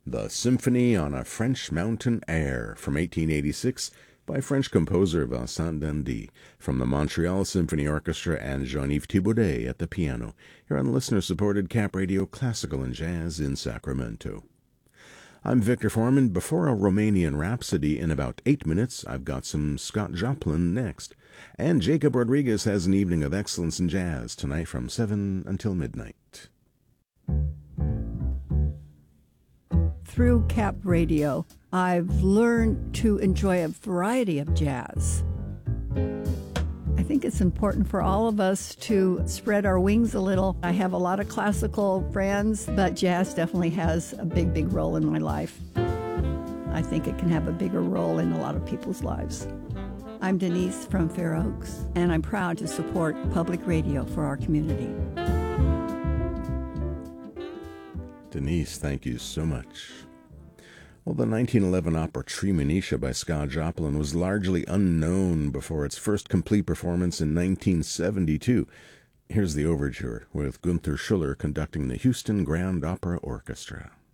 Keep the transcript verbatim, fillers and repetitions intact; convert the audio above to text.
The Symphony on a French Mountain Air from eighteen eighty-six by French composer Vincent Dandy from the Montreal Symphony Orchestra and Jean-Yves Thibaudet at the piano, here on listener-supported Cap Radio Classical and Jazz in Sacramento. I'm Victor Foreman. Before a Romanian Rhapsody in about eight minutes, I've got some Scott Joplin next. And Jacob Rodriguez has an evening of excellence in jazz tonight from seven until midnight. Through Cap Radio, I've learned to enjoy a variety of jazz. I think it's important for all of us to spread our wings a little. I have a lot of classical friends, but jazz definitely has a big, big role in my life. I think it can have a bigger role in a lot of people's lives. I'm Denise from Fair Oaks, and I'm proud to support public radio for our community. Denise, thank you so much. Well, the nineteen eleven opera Treemonisha by Scott Joplin was largely unknown before its first complete performance in nineteen seventy-two. Here's the overture with Gunther Schuller conducting the Houston Grand Opera Orchestra.